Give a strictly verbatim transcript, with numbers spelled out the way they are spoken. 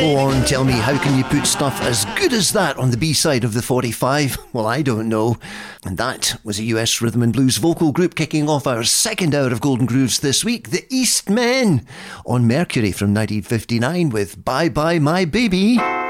Go on, tell me, how can you put stuff as good as that on the B-side of the forty-five? Well, I don't know. And that was a U S rhythm and blues vocal group kicking off our second hour of Golden Grooves this week, the Eastmen, on Mercury from nineteen fifty-nine with Bye Bye My Baby.